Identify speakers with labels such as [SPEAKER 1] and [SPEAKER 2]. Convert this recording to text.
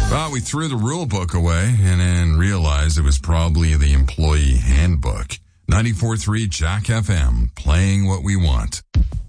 [SPEAKER 1] Well, we threw the rule book away and then realized it was probably the employee handbook. 94.3 Jack FM, playing what we want.